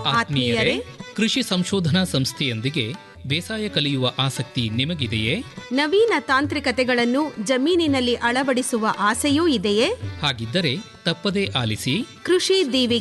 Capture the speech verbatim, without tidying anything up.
ಆತ್ಮೀಯರೇ, ಕೃಷಿ ಸಂಶೋಧನಾ ಸಂಸ್ಥೆಯೊಂದಿಗೆ ಬೇಸಾಯ ಕಲಿಯುವ ಆಸಕ್ತಿ ನಿಮಗಿದೆಯೇ? ನವೀನ ತಾಂತ್ರಿಕತೆಗಳನ್ನು ಜಮೀನಿನಲ್ಲಿ ಅಳವಡಿಸುವ ಆಸೆಯೂ ಇದೆಯೇ? ಹಾಗಿದ್ದರೆ ತಪ್ಪದೇ ಆಲಿಸಿ ಕೃಷಿ ದೀವಿಗೆ